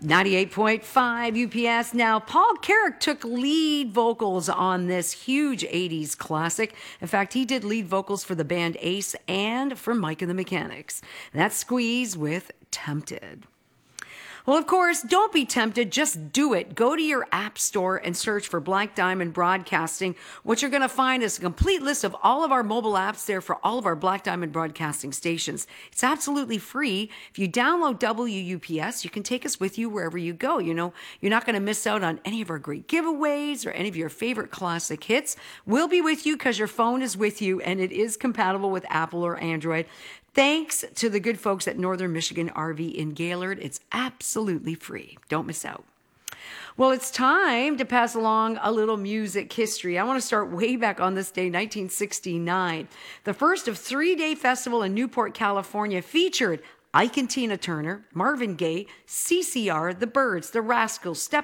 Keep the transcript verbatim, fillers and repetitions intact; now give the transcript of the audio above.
ninety-eight point five U P S. Now, Paul Carrick took lead vocals on this huge eighties classic. In fact, he did lead vocals for the band Ace and for Mike and the Mechanics. That's Squeeze with Tempted. Well, of course, don't be tempted. Just do it. Go to your app store and search for Black Diamond Broadcasting. What you're going to find is a complete list of all of our mobile apps there for all of our Black Diamond Broadcasting stations. It's absolutely free. If you download W U P S, you can take us with you wherever you go. You know, you're not going to miss out on any of our great giveaways or any of your favorite classic hits. We'll be with you because your phone is with you and it is compatible with Apple or Android. Thanks to the good folks at Northern Michigan R V in Gaylord. It's absolutely free. Don't miss out. Well, it's time to pass along a little music history. I want to start way back on this day, nineteen sixty-nine. The first of three-day festival in Newport, California featured Ike and Tina Turner, Marvin Gaye, C C R, The Byrds, The Rascals, Step